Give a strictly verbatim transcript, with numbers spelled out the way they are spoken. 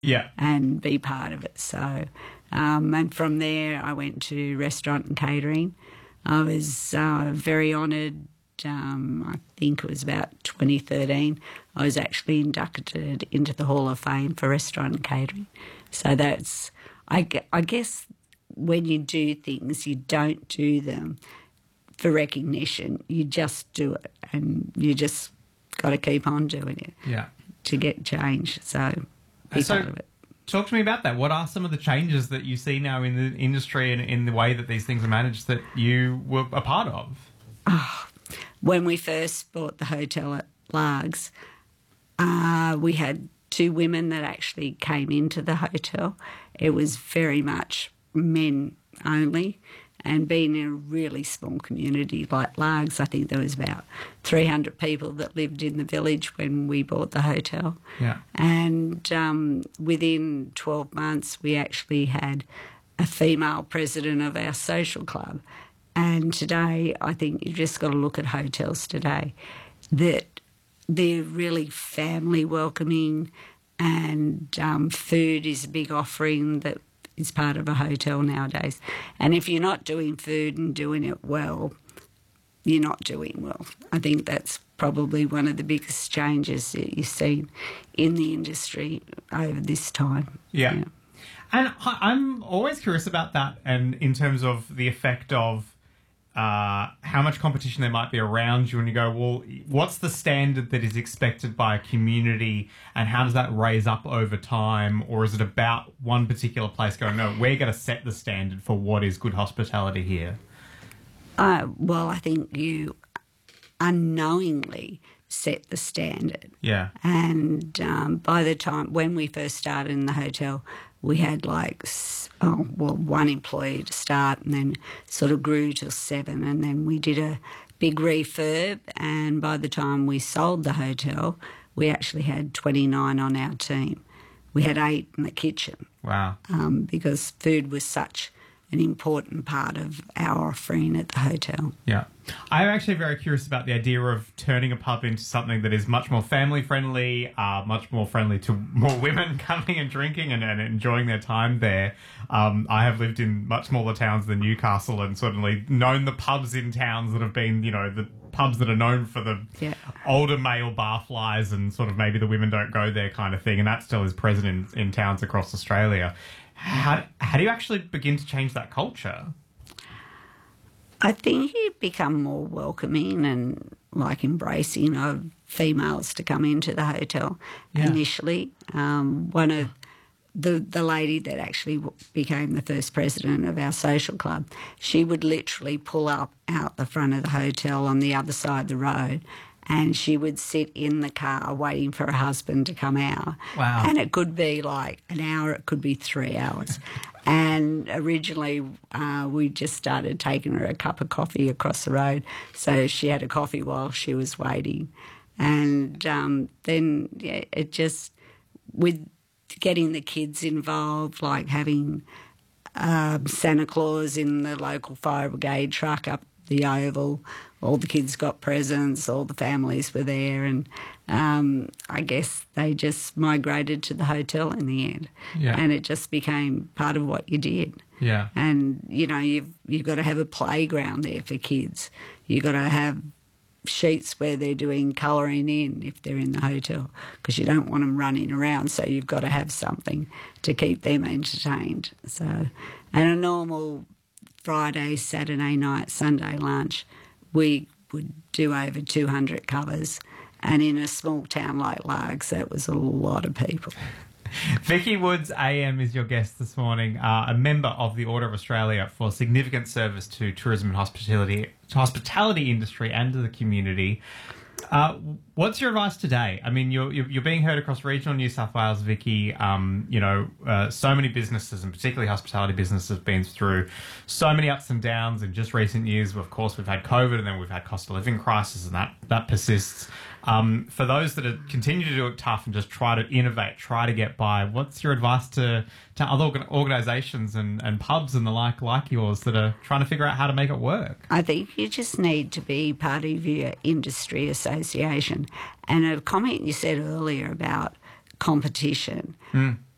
Yeah. and be part of it. So, um, and from there I went to restaurant and catering. I was uh, very honoured. Um, I think it was about twenty thirteen. I was actually inducted into the Hall of Fame for restaurant and catering. So that's, I, gue- I guess, when you do things, you don't do them for recognition. You just do it, and you just got to keep on doing it Yeah. to get change. So be so part of it. Talk to me about that. What are some of the changes that you see now in the industry and in the way that these things are managed that you were a part of? Oh, when we first bought the hotel at Largs, uh, we had two women that actually came into the hotel. It was very much men only, and being in a really small community like Largs, I think there was about three hundred people that lived in the village when we bought the hotel. Yeah. And um, within twelve months, we actually had a female president of our social club. And today, I think you've just got to look at hotels today, that they're really family welcoming, and um, food is a big offering that is part of a hotel nowadays. And if you're not doing food and doing it well, you're not doing well. I think that's probably one of the biggest changes that you've seen in the industry over this time. Yeah. yeah. And I- I'm always curious about that, and in terms of the effect of uh, how much competition there might be around you, and you go, well, what's the standard that is expected by a community, and how does that raise up over time? Or is it about one particular place going, no, we're going to set the standard for what is good hospitality here? Uh, well, I think you unknowingly set the standard. Yeah. And um, by the time, when we first started in the hotel, we had like, oh, well, one employee to start, and then sort of grew to seven. And then we did a big refurb, and by the time we sold the hotel, we actually had twenty-nine on our team. We had eight in the kitchen. Wow. Um, because food was such an important part of our offering at the hotel. Yeah. I'm actually very curious about the idea of turning a pub into something that is much more family-friendly, uh, much more friendly to more women coming and drinking and, and enjoying their time there. Um, I have lived in much smaller towns than Newcastle and certainly known the pubs in towns that have been, you know, the pubs that are known for the yeah. older male barflies and sort of maybe the women don't go there kind of thing, and that still is present in, in towns across Australia. How, how do you actually begin to change that culture? I think you become more welcoming and like embracing of females to come into the hotel Yeah. initially. Um, one of the the lady that actually became the first president of our social club, she would literally pull up out the front of the hotel on the other side of the road, and she would sit in the car waiting for her husband to come out. Wow. And it could be like an hour, it could be three hours. And originally uh, we just started taking her a cup of coffee across the road, so she had a coffee while she was waiting. And um, then yeah, it just, with getting the kids involved, like having um, Santa Claus in the local fire brigade truck up the Oval, all the kids got presents, all the families were there, and um, I guess they just migrated to the hotel in the end. Yeah. And it just became part of what you did. Yeah. And, you know, you've, you've got to have a playground there for kids. You've got to have sheets where they're doing colouring in if they're in the hotel, because you don't want them running around, so you've got to have something to keep them entertained. So, and a normal Friday, Saturday night, Sunday lunch, we would do over two hundred covers, and in a small town like Largs, that was a lot of people. Vicky Woods A M is your guest this morning, uh, a member of the Order of Australia for significant service to tourism and hospitality hospitality industry and to the community. Uh, what's your advice today? I mean, you're you're being heard across regional New South Wales, Vicky. Um, you know, uh, so many businesses, and particularly hospitality businesses, have been through so many ups and downs in just recent years. Of course, we've had COVID, and then we've had cost of living crisis, and that that persists. Um, for those that are, continue to do it tough and just try to innovate, try to get by, what's your advice to, to other organ- organisations and, and pubs and the like like yours that are trying to figure out how to make it work? I think you just need to be part of your industry association. And a comment you said earlier about competition, Mm.